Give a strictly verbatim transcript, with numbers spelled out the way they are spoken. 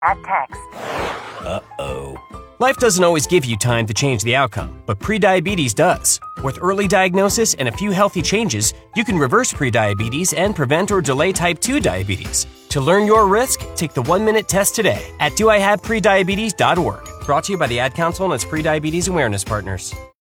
Add text. Uh-oh. Life doesn't always give you time to change the outcome, but prediabetes does. With early diagnosis and a few healthy changes, you can reverse prediabetes and prevent or delay type two diabetes. To learn your risk, take the one-minute test today at do I have prediabetes dot org. Brought to you by the Ad Council and its prediabetes awareness partners.